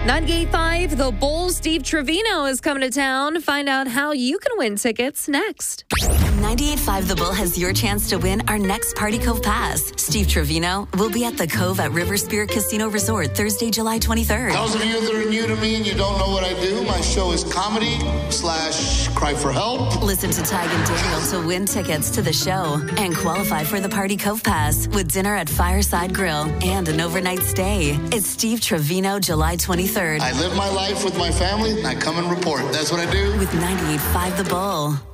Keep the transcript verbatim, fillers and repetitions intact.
ninety-eight point five, The Bull, Steve Trevino is coming to town. Find out how you can win tickets next. ninety-eight point five The Bull has your chance to win our next Party Cove Pass. Steve Trevino will be at the Cove at River Spirit Casino Resort Thursday, July twenty-third. Those of you that are new to me and you don't know what I do, my show is comedy slash cry for help. Listen to Tig and Daniel to win tickets to the show and qualify for the Party Cove Pass with dinner at Fireside Grill and an overnight stay. It's Steve Trevino, July twenty-third. I live my life with my family and I come and report. That's what I do. With ninety-eight point five The Bull.